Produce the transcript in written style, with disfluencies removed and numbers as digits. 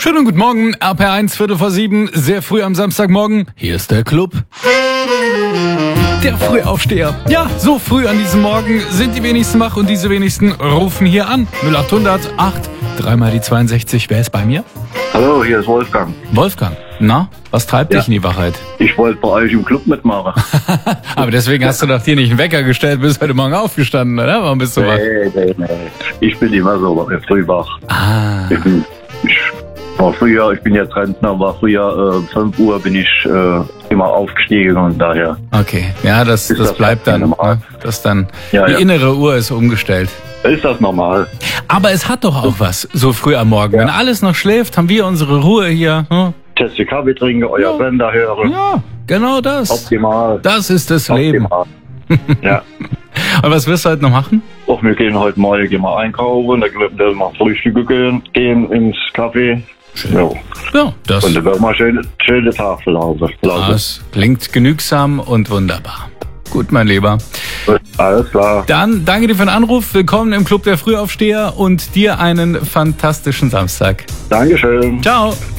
Schönen guten Morgen, RPR1, 7:15, sehr früh am Samstagmorgen. Hier ist der Club. Der Frühaufsteher. Ja, so früh an diesem Morgen sind die wenigsten wach und diese wenigsten rufen hier an. 0800 8 3 mal die 62. Wer ist bei mir? Hallo, hier ist Wolfgang. Wolfgang. Na, was treibt dich in die Wachheit? Ich wollte bei euch im Club mitmachen. Aber deswegen hast du doch dir nicht einen Wecker gestellt, bist heute Morgen aufgestanden, oder? Warum bist du wach? Nee. Ich bin immer so früh wach. Ah. Ich bin jetzt Rentner, aber früher 5 Uhr bin ich immer aufgestiegen und daher. Okay, ja, das bleibt dann. Ne? Die innere Uhr ist umgestellt. Ist das normal? Aber es hat doch auch was, so früh am Morgen. Ja. Wenn alles noch schläft, haben wir unsere Ruhe hier. Hm? Tässchen Kaffee trinken, euer Sender hören. Ja, genau das. Optimal. Das ist das Leben. Ja. Und was wirst du heute noch machen? Och, wir gehen heute Morgen mal einkaufen, dann werden wir mal frühstücken gehen ins Café. Schön. Ja, das. Und dann werden wir schöne Tag verlaufen. Das klingt genügsam und wunderbar. Gut, mein Lieber. Alles klar. Dann danke dir für den Anruf. Willkommen im Club der Frühaufsteher und dir einen fantastischen Samstag. Dankeschön. Ciao.